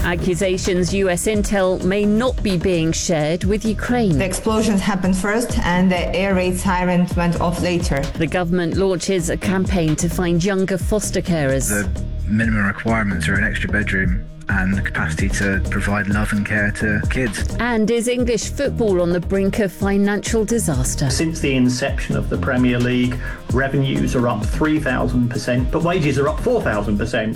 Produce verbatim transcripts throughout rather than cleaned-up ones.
Accusations U S intel may not be being shared with Ukraine. The explosions happened first and the air raid siren went off later. The government launches a campaign to find younger foster carers. The minimum requirements are an extra bedroom and the capacity to provide love and care to kids. And is English football on the brink of financial disaster? Since the inception of the Premier League, revenues are up three thousand percent, but wages are up four thousand percent.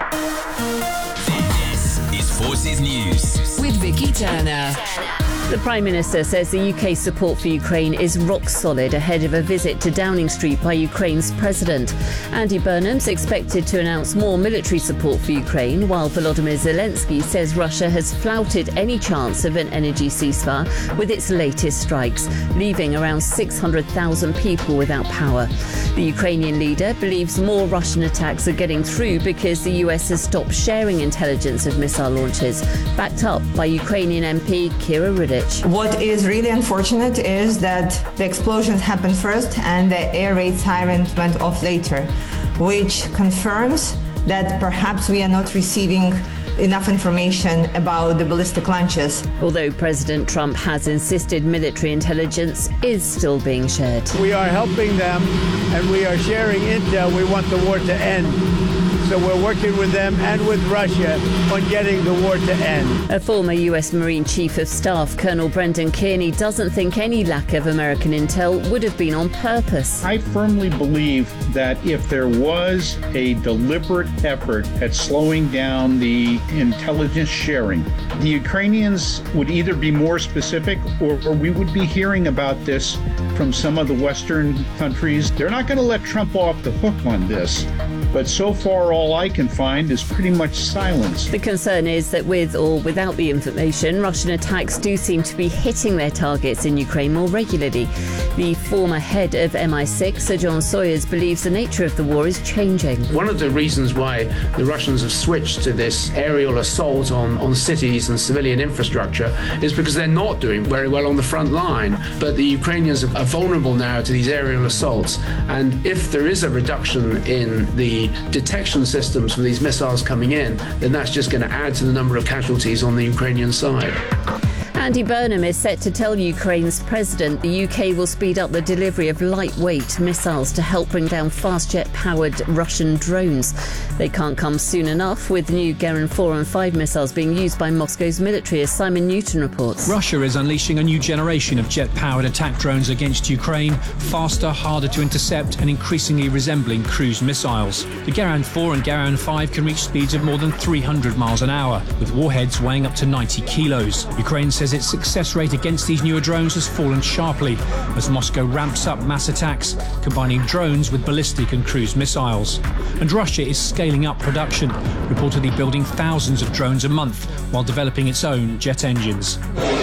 This is Forces News with Vicky Turner. The Prime Minister says the U K's support for Ukraine is rock solid ahead of a visit to Downing Street by Ukraine's president. Andy Burnham's expected to announce more military support for Ukraine, while Volodymyr Zelensky says Russia has flouted any chance of an energy ceasefire with its latest strikes, leaving around six hundred thousand people without power. The Ukrainian leader believes more Russian attacks are getting through because the U S has stopped sharing intelligence of missile launches, backed up by Ukrainian M P Kira Riddick. What is really unfortunate is that the explosions happened first and the air raid siren went off later, which confirms that perhaps we are not receiving enough information about the ballistic launches. Although President Trump has insisted military intelligence is still being shared. We are helping them and we are sharing intel. We want the war to end. So we're working with them and with Russia on getting the war to end. A former U S Marine Chief of Staff, Colonel Brendan Kearney, doesn't think any lack of American intel would have been on purpose. I firmly believe that if there was a deliberate effort at slowing down the intelligence sharing, the Ukrainians would either be more specific or, or we would be hearing about this from some of the Western countries. They're not going to let Trump off the hook on this. But so far, all I can find is pretty much silence. The concern is that with or without the information, Russian attacks do seem to be hitting their targets in Ukraine more regularly. The former head of M I six, Sir John Sawyers, believes the nature of the war is changing. One of the reasons why the Russians have switched to this aerial assault on, on cities and civilian infrastructure is because they're not doing very well on the front line. But the Ukrainians are vulnerable now to these aerial assaults. And if there is a reduction in the detection systems for these missiles coming in, then that's just going to add to the number of casualties on the Ukrainian side. Andy Burnham is set to tell Ukraine's president the U K will speed up the delivery of lightweight missiles to help bring down fast jet-powered Russian drones. They can't come soon enough, with new Geran four and five missiles being used by Moscow's military, as Simon Newton reports. Russia is unleashing a new generation of jet-powered attack drones against Ukraine, faster, harder to intercept and increasingly resembling cruise missiles. The Geran four and Geran five can reach speeds of more than three hundred miles an hour, with warheads weighing up to ninety kilos. Ukraine says its success rate against these newer drones has fallen sharply as Moscow ramps up mass attacks, combining drones with ballistic and cruise missiles. And Russia is scaling up production, reportedly building thousands of drones a month while developing its own jet engines.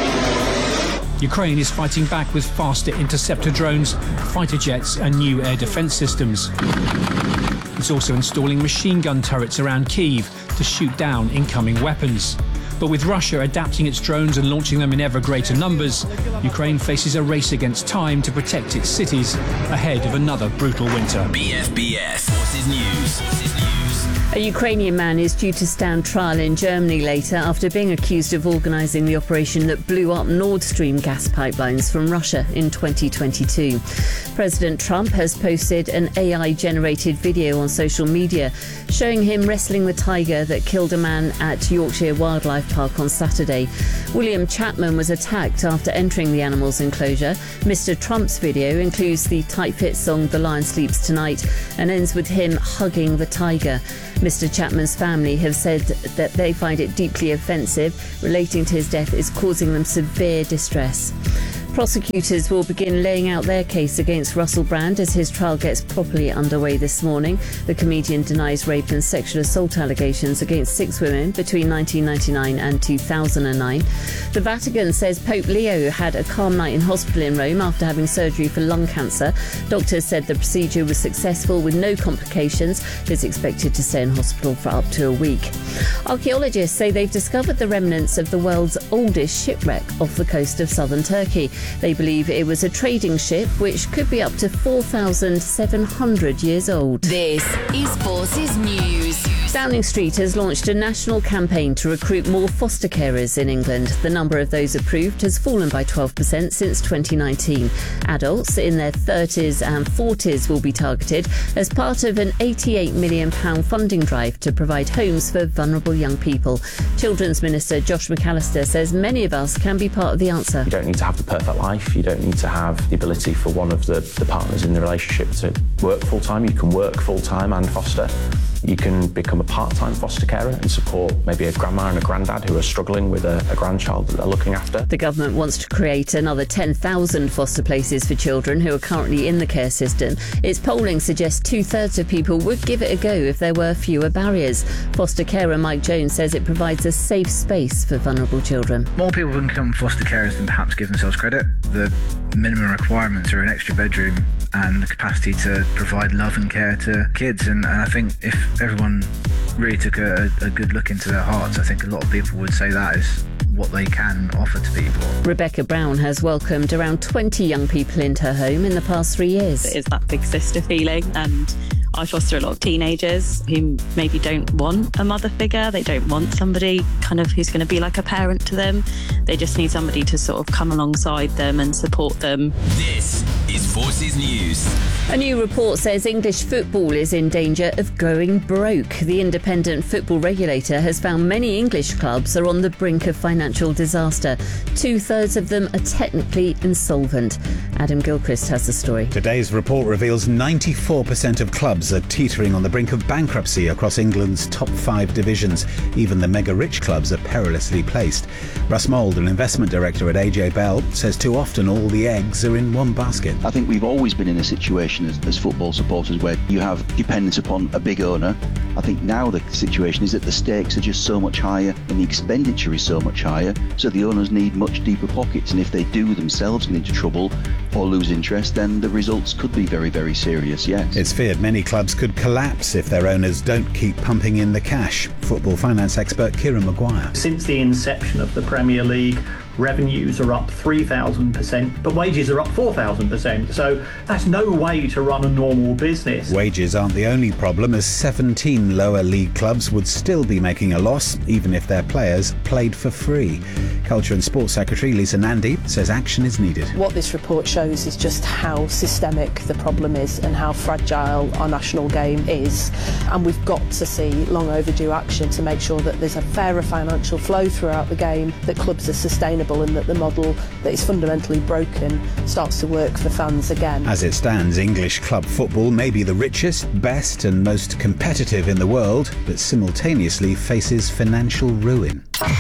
Ukraine is fighting back with faster interceptor drones, fighter jets and new air defense systems. It's also installing machine gun turrets around Kyiv to shoot down incoming weapons. But with Russia adapting its drones and launching them in ever greater numbers, Ukraine faces a race against time to protect its cities ahead of another brutal winter. B F B S Forces News. Forces News. A Ukrainian man is due to stand trial in Germany later after being accused of organising the operation that blew up Nord Stream gas pipelines from Russia in twenty twenty-two. President Trump has posted an A I-generated video on social media showing him wrestling the tiger that killed a man at Yorkshire Wildlife Park on Saturday. William Chapman was attacked after entering the animal's enclosure. Mister Trump's video includes the tight-fit song The Lion Sleeps Tonight and ends with him hugging the tiger. Mister Chapman's family have said that they find it deeply offensive. Relating to his death is causing them severe distress. Prosecutors will begin laying out their case against Russell Brand as his trial gets properly underway this morning. The comedian denies rape and sexual assault allegations against six women between nineteen ninety-nine and two thousand nine. The Vatican says Pope Leo had a calm night in hospital in Rome after having surgery for lung cancer. Doctors said the procedure was successful with no complications. He's expected to stay in hospital for up to a week. Archaeologists say they've discovered the remnants of the world's oldest shipwreck off the coast of southern Turkey. They believe it was a trading ship which could be up to four thousand seven hundred years old. This is Forces News. Downing Street has launched a national campaign to recruit more foster carers in England. The number of those approved has fallen by twelve percent since twenty nineteen. Adults in their thirties and forties will be targeted as part of an eighty-eight million pounds funding drive to provide homes for vulnerable young people. Children's Minister Josh McAllister says many of us can be part of the answer. You don't need to have the perfect life. You don't need to have the ability for one of the, the partners in the relationship to work full-time. You can work full-time and foster. You can become a part-time foster carer and support maybe a grandma and a granddad who are struggling with a, a grandchild that they're looking after. The government wants to create another ten thousand foster places for children who are currently in the care system. Its polling suggests two-thirds of people would give it a go if there were fewer barriers. Foster carer Mike Jones says it provides a safe space for vulnerable children. More people can become foster carers than perhaps give themselves credit. The minimum requirements are an extra bedroom and the capacity to provide love and care to kids. And, and I think if everyone really took a, a good look into their hearts, I think a lot of people would say that is what they can offer to people. Rebecca Brown has welcomed around twenty young people into her home in the past three years. It is that big sister feeling, and I foster a lot of teenagers who maybe don't want a mother figure. They don't want somebody kind of who's going to be like a parent to them. They just need somebody to sort of come alongside them and support them. This is Forces News. A new report says English football is in danger of going broke. The independent football regulator has found many English clubs are on the brink of financial disaster. Two-thirds of them are technically insolvent. Adam Gilchrist has the story. Today's report reveals ninety-four percent of clubs are teetering on the brink of bankruptcy across England's top five divisions. Even the mega-rich clubs are perilously placed. Russ Mould, an investment director at A J Bell, says too often all the eggs are in one basket. I think we've always been in a situation as, as football supporters where you have dependence upon a big owner. I think now the situation is that the stakes are just so much higher and the expenditure is so much higher, so the owners need much deeper pockets, and if they do themselves get into trouble or lose interest, then the results could be very, very serious, yes. It's feared many clubs could collapse if their owners don't keep pumping in the cash. Football finance expert Kieran Maguire. Since the inception of the Premier League, revenues are up three thousand percent, but wages are up four thousand percent. So that's no way to run a normal business. Wages aren't the only problem, as seventeen lower league clubs would still be making a loss, even if their players played for free. Culture and Sports Secretary Lisa Nandy says action is needed. What this report shows is just how systemic the problem is and how fragile our national game is. And we've got to see long overdue action to make sure that there's a fairer financial flow throughout the game, that clubs are sustainable, and that the model that is fundamentally broken starts to work for fans again. As it stands, English club football may be the richest, best and most competitive in the world, but simultaneously faces financial ruin.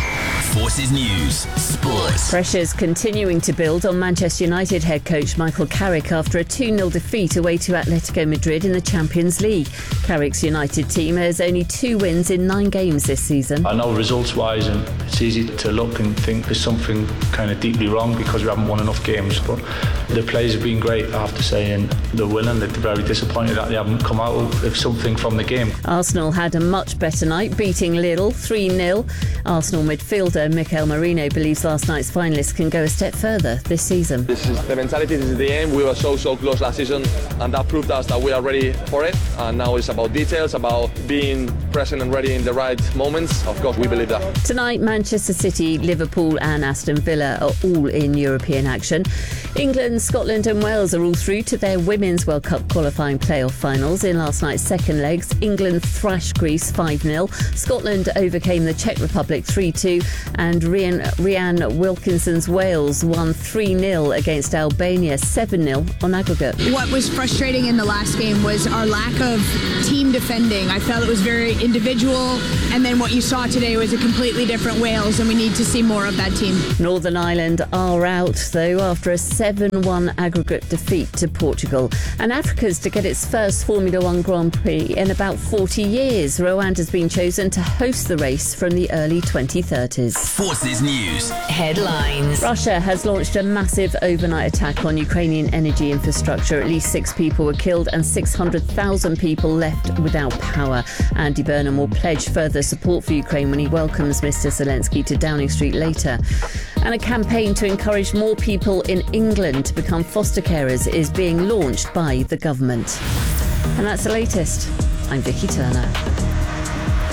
Forces News Sports. Pressures continuing to build on Manchester United head coach Michael Carrick after a two nil defeat away to Atletico Madrid in the Champions League. Carrick's United team has only two wins in nine games this season. I know results-wise, and it's easy to look and think there's something kind of deeply wrong because we haven't won enough games, but the players have been great, I have to say, and they're winning. They're very disappointed that they haven't come out with something from the game. Arsenal had a much better night, beating Lille three nil. Arsenal midfielder Mikel Merino believes last night's finalists can go a step further this season. This is the mentality, this is the aim. We were so, so close last season, and that proved us that we are ready for it. And now it's about details, about being present and ready in the right moments. Of course, we believe that. Tonight, Manchester City, Liverpool and Aston Villa are all in European action. England, Scotland and Wales are all through to their Women's World Cup qualifying playoff finals. In last night's second legs, England thrashed Greece five nil. Scotland overcame the Czech Republic three two, and Rhian, Rhian Wilkinson's Wales won three nil against Albania seven nil on aggregate. What was frustrating in the last game was our lack of team defending. I felt it was very individual, and then what you saw today was a completely different Wales, and we need to see more of that team. Northern Ireland are out, though, after a seven one aggregate defeat to Portugal. And Africa's to get its first Formula One Grand Prix in about forty years. Rwanda's been chosen to host the race from the early twenty thirties. Forces News headlines. Russia has launched a massive overnight attack on Ukrainian energy infrastructure. At least six people were killed and six hundred thousand people left without power. Andy Burnham will pledge further support for Ukraine when he welcomes Mister Zelensky to Downing Street later. And a campaign to encourage more people in England to become foster carers is being launched by the government. And that's the latest. I'm Vicky Turner.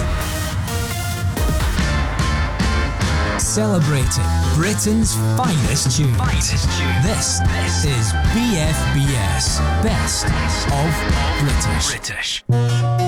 Celebrating Britain's finest tunes. Finest tunes. This, this is B F B S, Best of British. British.